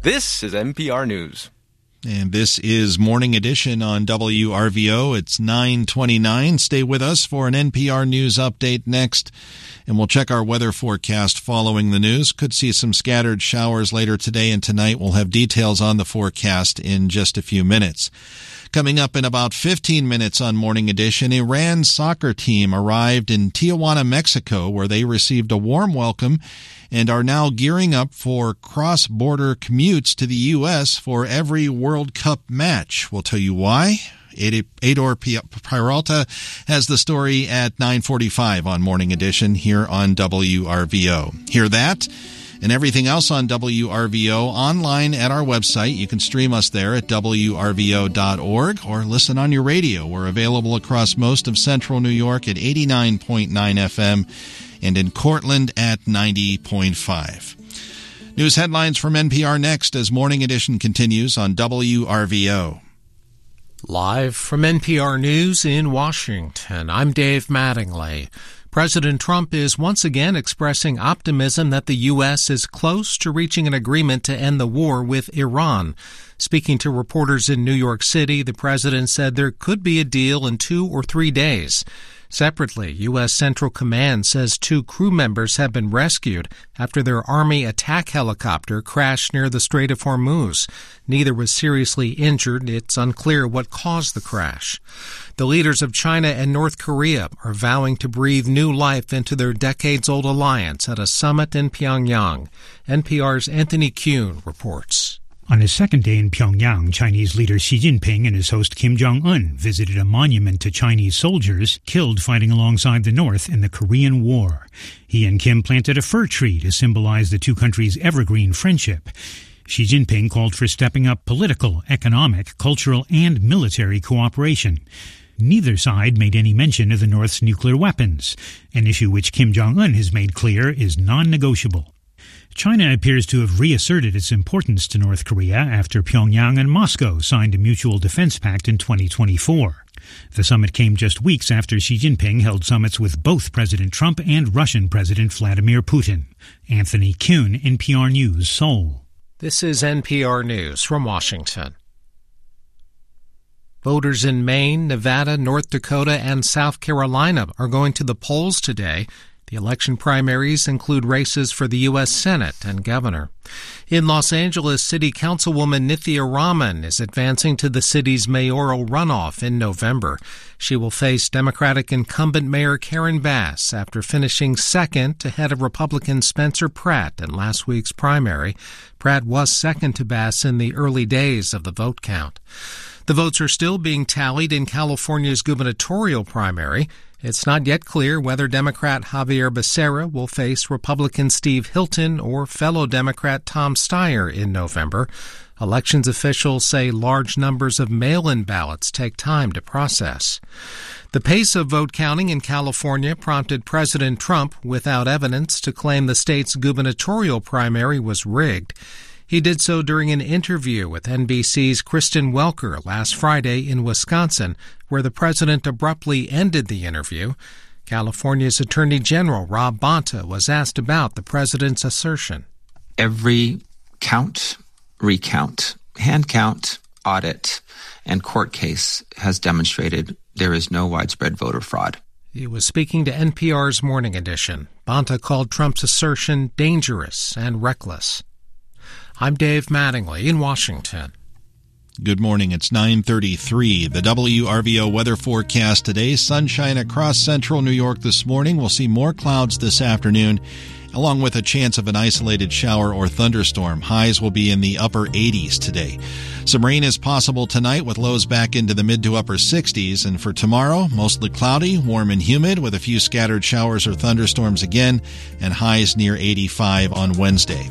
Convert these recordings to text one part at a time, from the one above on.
This is NPR News. And this is Morning Edition on WRVO. It's 9:29. Stay with us for an NPR News update next. And we'll check our weather forecast following the news. Could see some scattered showers later today and tonight. We'll have details on the forecast in just a few minutes. Coming up in about 15 minutes on Morning Edition, Iran's soccer team arrived in Tijuana, Mexico, where they received a warm welcome and are now gearing up for cross-border commutes to the U.S. for every World Cup match. We'll tell you why. Ador Peralta has the story at 9:45 on Morning Edition here on WRVO. Hear that and everything else on WRVO online at our website. You can stream us there at WRVO.org or listen on your radio. We're available across most of central New York at 89.9 FM and in Cortland at 90.5. News headlines from NPR next as Morning Edition continues on WRVO. Live from NPR News in Washington, I'm Dave Mattingly. President Trump is once again expressing optimism that the U.S. is close to reaching an agreement to end the war with Iran. Speaking to reporters in New York City, the president said there could be a deal in 2 or 3 days. Separately, U.S. Central Command says 2 crew members have been rescued after their Army attack helicopter crashed near the Strait of Hormuz. Neither was seriously injured. It's unclear what caused the crash. The leaders of China and North Korea are vowing to breathe new life into their decades-old alliance at a summit in Pyongyang. NPR's Anthony Kuhn reports. On his second day in Pyongyang, Chinese leader Xi Jinping and his host Kim Jong-un visited a monument to Chinese soldiers killed fighting alongside the North in the Korean War. He and Kim planted a fir tree to symbolize the two countries' evergreen friendship. Xi Jinping called for stepping up political, economic, cultural, and military cooperation. Neither side made any mention of the North's nuclear weapons, an issue which Kim Jong-un has made clear is non-negotiable. China appears to have reasserted its importance to North Korea after Pyongyang and Moscow signed a mutual defense pact in 2024. The summit came just weeks after Xi Jinping held summits with both President Trump and Russian President Vladimir Putin. Anthony Kuhn, NPR News, Seoul. This is NPR News from Washington. Voters in Maine, Nevada, North Dakota, and South Carolina are going to the polls today. The election primaries include races for the U.S. Senate and governor. In Los Angeles, City Councilwoman Nithya Raman is advancing to the city's mayoral runoff in November. She will face Democratic incumbent Mayor Karen Bass after finishing second ahead of Republican Spencer Pratt in last week's primary. Pratt was second to Bass in the early days of the vote count. The votes are still being tallied in California's gubernatorial primary. It's not yet clear whether Democrat Javier Becerra will face Republican Steve Hilton or fellow Democrat Tom Steyer in November. Elections officials say large numbers of mail-in ballots take time to process. The pace of vote counting in California prompted President Trump, without evidence, to claim the state's gubernatorial primary was rigged. He did so during an interview with NBC's Kristen Welker last Friday in Wisconsin, where the president abruptly ended the interview. California's Attorney General Rob Bonta was asked about the president's assertion. Every count, recount, hand count, audit, and court case has demonstrated there is no widespread voter fraud. He was speaking to NPR's Morning Edition. Bonta called Trump's assertion dangerous and reckless. I'm Dave Mattingly in Washington. Good morning. It's 9:33. The WRVO weather forecast today. Sunshine across central New York this morning. We'll see more clouds this afternoon, along with a chance of an isolated shower or thunderstorm. Highs will be in the upper 80s today. Some rain is possible tonight with lows back into the mid to upper 60s. And for tomorrow, mostly cloudy, warm and humid with a few scattered showers or thunderstorms again, and highs near 85 on Wednesday.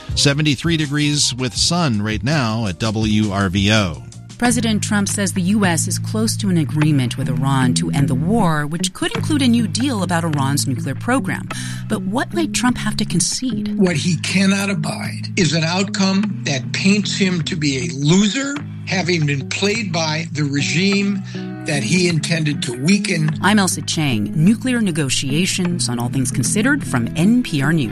73 degrees with sun right now at WRVO. President Trump says the U.S. is close to an agreement with Iran to end the war, which could include a new deal about Iran's nuclear program. But what might Trump have to concede? What he cannot abide is an outcome that paints him to be a loser, having been played by the regime that he intended to weaken. I'm Elsa Chang. Nuclear negotiations on All Things Considered from NPR News.